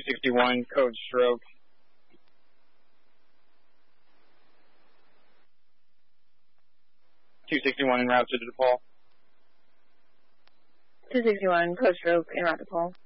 261, code stroke. 261 en route to DePaul. 261, code stroke, en route to DePaul.